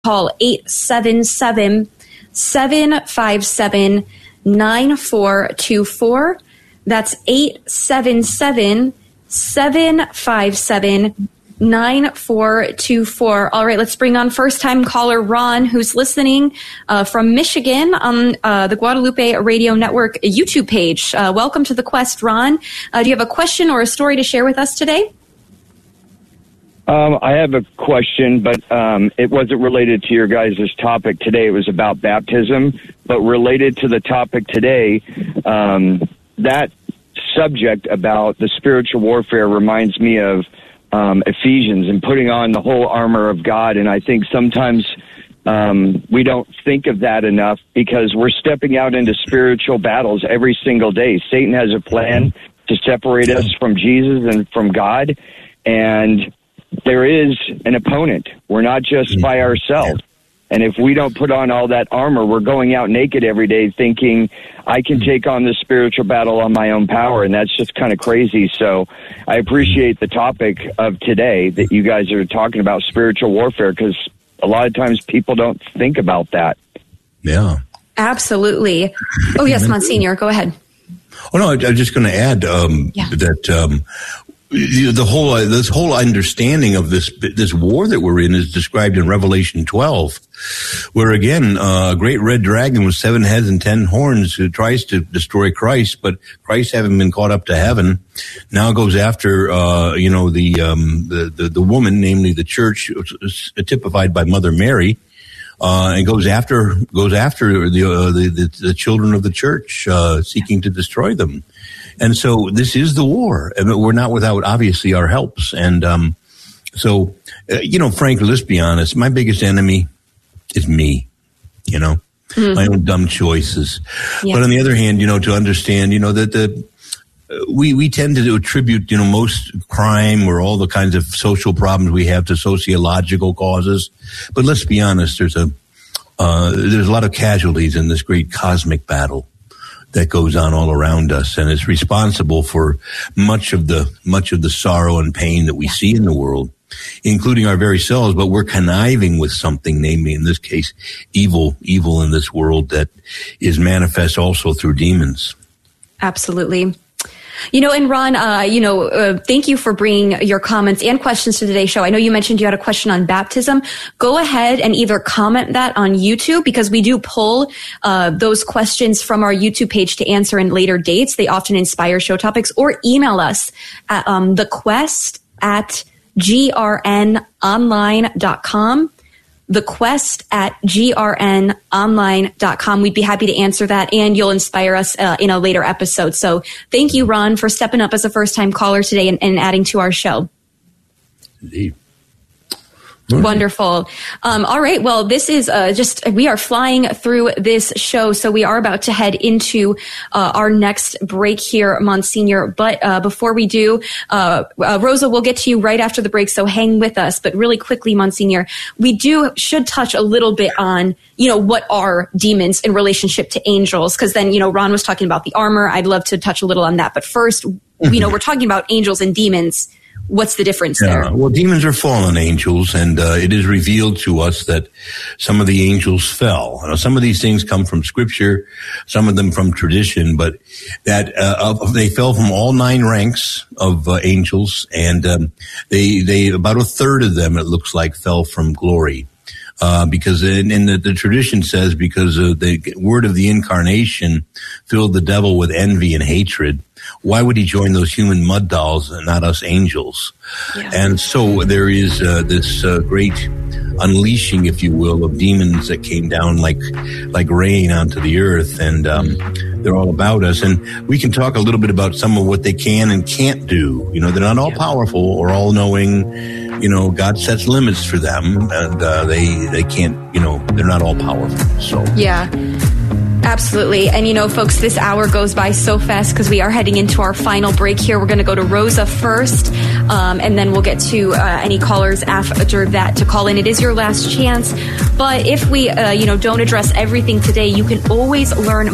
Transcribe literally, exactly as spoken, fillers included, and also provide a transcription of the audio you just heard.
call eight seven seven, seven five seven, nine four two four. That's eight seven seven, seven five seven, nine four two four. All right, let's bring on first-time caller Ron, who's listening uh, from Michigan on uh, the Guadalupe Radio Network YouTube page. Uh, welcome to The Quest, Ron. Uh, do you have a question or a story to share with us today? Um, I have a question, but um, it wasn't related to your guys' topic today. It was about baptism, but related to the topic today, um, that subject about the spiritual warfare reminds me of um, Ephesians and putting on the whole armor of God. And I think sometimes um, we don't think of that enough because we're stepping out into spiritual battles every single day. Satan has a plan to separate us from Jesus and from God, and there is an opponent. We're not just by ourselves. And if we don't put on all that armor, we're going out naked every day thinking, I can take on the spiritual battle on my own power. And that's just kind of crazy. So I appreciate the topic of today that you guys are talking about spiritual warfare, because a lot of times people don't think about that. Yeah. Absolutely. Oh, yes, Monsignor, go ahead. Oh, no, I, I'm just going to add um, yeah. that um, the whole uh, this whole understanding of this this war that we're in is described in Revelation twelve, where again uh, a great red dragon with seven heads and ten horns who tries to destroy Christ, but Christ, having been caught up to heaven, now goes after uh, you know the, um, the the the woman, namely the church, typified by Mother Mary. Uh, and goes after goes after the, uh, the, the the children of the church, uh, seeking to destroy them. And so this is the war. I mean, we're not without, obviously, our helps. And um, so, uh, you know, frankly, let's be honest. My biggest enemy is me, you know, mm-hmm. my own dumb choices. Yeah. But on the other hand, you know, to understand, you know, that the uh, we we tend to attribute, you know, most crime or all the kinds of social problems we have to sociological causes. But let's be honest, there's a uh, there's a lot of casualties in this great cosmic battle that goes on all around us, and it's responsible for much of the much of the sorrow and pain that we see in the world, including our very selves. But we're conniving with something, namely in this case, evil, evil in this world that is manifest also through demons. Absolutely. You know, and Ron, uh, you know, uh, thank you for bringing your comments and questions to today's show. I know you mentioned you had a question on baptism. Go ahead and either comment that on YouTube, because we do pull uh, those questions from our YouTube page to answer in later dates. They often inspire show topics, or email us at um, thequest at g r n online dot com. thequest at g r n online dot com. We'd be happy to answer that, and you'll inspire us uh, in a later episode. So thank you, Ron, for stepping up as a first-time caller today and, and adding to our show. Indeed. Wonderful. Um, all right. Well, this is uh, just, we are flying through this show. So we are about to head into uh, our next break here, Monsignor. But uh, before we do, uh, uh, Rosa, we'll get to you right after the break. So hang with us. But really quickly, Monsignor, we do should touch a little bit on, you know, what are demons in relationship to angels? Because then, you know, Ron was talking about the armor. I'd love to touch a little on that. But first, mm-hmm. you know, we're talking about angels and demons. What's the difference yeah, there? Well, demons are fallen angels, and uh, it is revealed to us that some of the angels fell. Now, some of these things come from Scripture, some of them from tradition, but that uh, they fell from all nine ranks of uh, angels, and um, they they about a third of them, it looks like, fell from glory. Uh, because in, in the, the tradition says because uh, the word of the incarnation filled the devil with envy and hatred. Why would he join those human mud dolls and not us angels? Yeah. And so there is uh, this uh, great unleashing, if you will, of demons that came down like like rain onto the earth, and um, they're all about us. And we can talk a little bit about some of what they can and can't do. You know, they're not all powerful or all knowing. You know, God sets limits for them, and uh, they they can't. You know, they're not all powerful. So yeah. Absolutely. And, you know, folks, this hour goes by so fast because we are heading into our final break here. We're going to go to Rosa first, um, and then we'll get to uh, any callers after that to call in. It is your last chance. But if we, uh, you know, don't address everything today, you can always learn